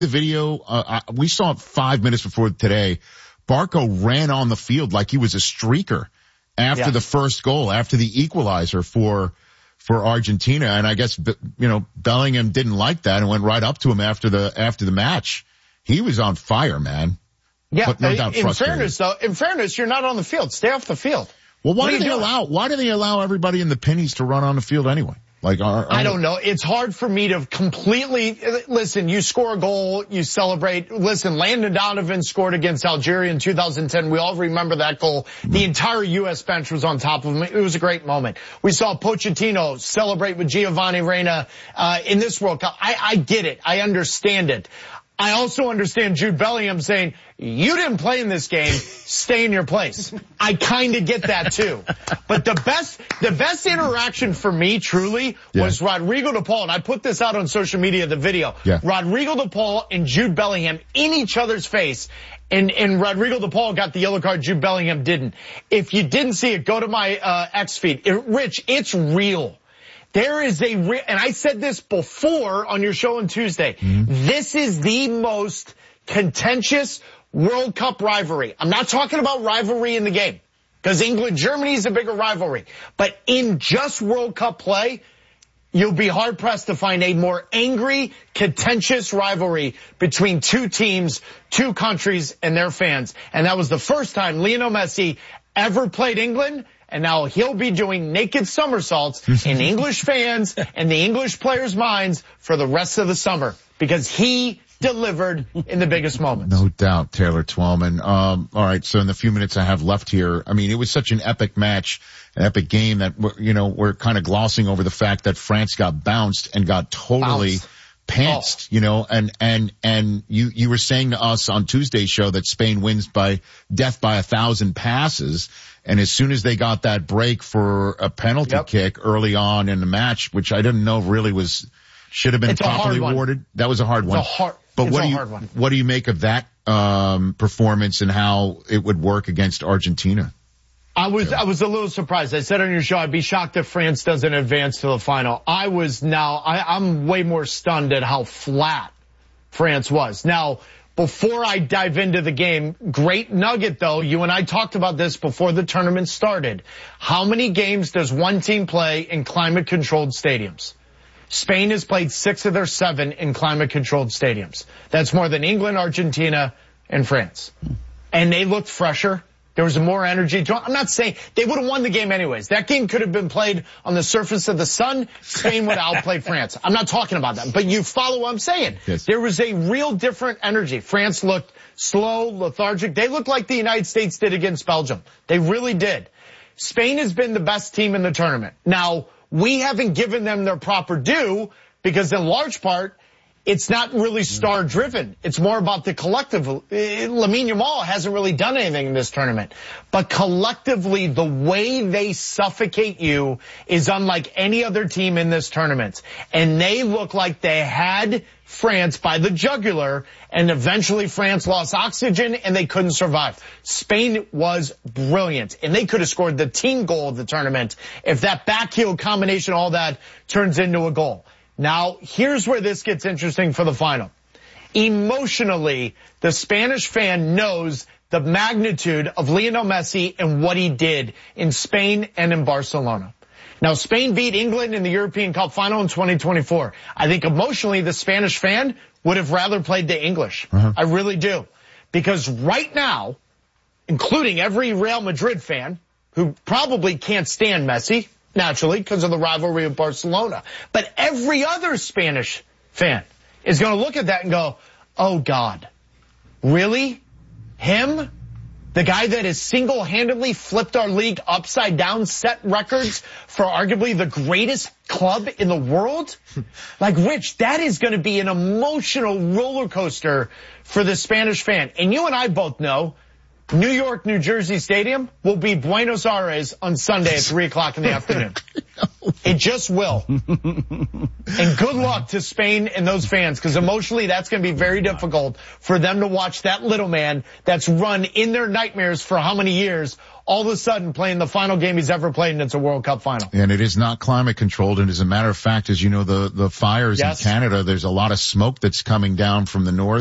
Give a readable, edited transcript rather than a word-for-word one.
the video? We saw it 5 minutes before today. Barco ran on the field like he was a streaker after the first goal, after the equalizer for Argentina. And I guess, Bellingham didn't like that and went right up to him after the match. He was on fire, man. Yeah. But no doubt frustrated. In fairness, you're not on the field. Stay off the field. Well, why do they allow everybody in the pennies to run on the field anyway? I don't know. It's hard for me to completely listen. You score a goal, you celebrate. Listen, Landon Donovan scored against Algeria in 2010. We all remember that goal. The entire U.S. bench was on top of him. It was a great moment. We saw Pochettino celebrate with Giovanni Reina in this World Cup. I get it. I understand it. I also understand Jude Bellingham saying, you didn't play in this game, stay in your place. I kind of get that too. But the best interaction for me truly was Rodrigo de Paul, and I put this out on social media, the video. Rodrigo de Paul and Jude Bellingham in each other's face, and Rodrigo de Paul got the yellow card, Jude Bellingham didn't. If you didn't see it, go to my X feed. Rich, it's real. There is and I said this before on your show on Tuesday. This is the most contentious World Cup rivalry. I'm not talking about rivalry in the game, because England-Germany is a bigger rivalry. But in just World Cup play, you'll be hard-pressed to find a more angry, contentious rivalry between two teams, two countries, and their fans. And that was the first time Lionel Messi ever played England. And now he'll be doing naked somersaults in English fans and the English players' minds for the rest of the summer, because he delivered in the biggest moments. No doubt, Taylor Twellman. All right, so in the few minutes I have left here, I mean, it was such an epic match, an epic game that, we're kind of glossing over the fact that France got bounced and got totally pantsed, and you were saying to us on Tuesday's show that Spain wins by death by 1,000 passes. And as soon as they got that break for a penalty kick early on in the match, which I didn't know really should have been properly awarded. That was a hard one. But what do you make of that performance and how it would work against Argentina? I was a little surprised. I said on your show I'd be shocked if France doesn't advance to the final. I'm way more stunned at how flat France was. Now, before I dive into the game, great nugget though. You and I talked about this before the tournament started. How many games does one team play in climate-controlled stadiums? Spain has played 6 of their 7 in climate-controlled stadiums. That's more than England, Argentina, and France. And they looked fresher. There was more energy. I'm not saying they would have won the game anyways. That game could have been played on the surface of the sun. Spain would have outplayed France. I'm not talking about that, but you follow what I'm saying. Yes. There was a real different energy. France looked slow, lethargic. They looked like the United States did against Belgium. They really did. Spain has been the best team in the tournament. Now, we haven't given them their proper due because in large part, it's not really star driven. It's more about the collective. Lamine Yamal hasn't really done anything in this tournament, but collectively the way they suffocate you is unlike any other team in this tournament. And they look like they had France by the jugular, and eventually France lost oxygen and they couldn't survive. Spain was brilliant, and they could have scored the team goal of the tournament if that back heel combination, all that turns into a goal. Now, here's where this gets interesting for the final. Emotionally, the Spanish fan knows the magnitude of Lionel Messi and what he did in Spain and in Barcelona. Now, Spain beat England in the European Cup final in 2024. I think emotionally, the Spanish fan would have rather played the English. I really do. Because right now, including every Real Madrid fan who probably can't stand Messi, naturally, because of the rivalry of Barcelona. But every other Spanish fan is going to look at that and go, oh God, really? Him? The guy that has single-handedly flipped our league upside down, set records for arguably the greatest club in the world? Like, Rich, that is going to be an emotional roller coaster for the Spanish fan. And you and I both know New York, New Jersey Stadium will be Buenos Aires on Sunday at 3 o'clock in the afternoon. It just will. And good luck to Spain and those fans, because emotionally that's going to be very difficult for them to watch that little man that's run in their nightmares for how many years, all of a sudden playing the final game he's ever played, and it's a World Cup final. And it is not climate controlled. And as a matter of fact, as you know, the fires in Canada, there's a lot of smoke that's coming down from the north.